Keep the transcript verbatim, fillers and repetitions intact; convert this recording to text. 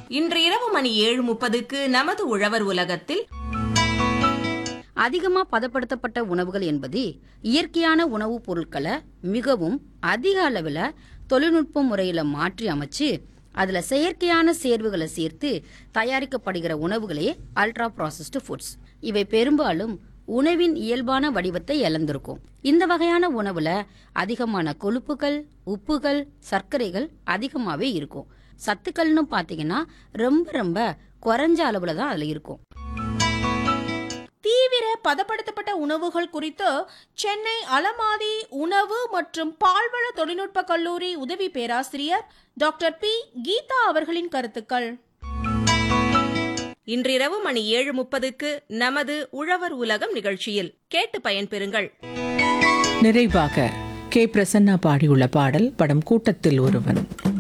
இன்று இரவு மணி ஏழு முப்பதுக்கு நமது உழவர் உலகத்தில் அதிகமா பதப்படுத்தப்பட்ட உணவுகள் என்பது இயற்கையான உணவுப் பொருட்களை மிகவும் அதிக அளவில் தொழில்நுட்ப முறையில் மாற்றி அமைச்சு அதில் செயற்கையான சேர்வுகளை சேர்த்து தயாரிக்கப்படுகிற உணவுகளே அல்ட்ரா ப்ராசஸ்டு ஃபுட்ஸ். இவை பெரும்பாலும் உணவின் இயல்பான வடிவத்தை இழந்திருக்கும். இந்த வகையான உணவுல அதிகமான கொழுப்புகள், உப்புகள், சர்க்கரைகள் அதிகமாகவே இருக்கும். சத்துக்கள்னு பார்த்தீங்கன்னா ரொம்ப ரொம்ப குறைஞ்ச அளவுல தான் அதில் இருக்கும். தீவிர பதப்படுத்தப்பட்ட உணவுகள் குறித்து சென்னை அலமாதி உணவு மற்றும் பால்வள தொழில்நுட்ப கல்லூரி உதவி பேராசிரியர் டாக்டர் பி கீதா அவர்களின் கருத்துக்கள். இன்றிரவு மணி ஏழு முப்பதுக்கு நமது உழவர் உலகம் நிகழ்ச்சியில் கேட்டு பயன்பெறுங்கள். நிறைவாக கே பிரசன்னா பாடியுள்ள பாடல் படம் கூட்டத்தில் ஒருவன்.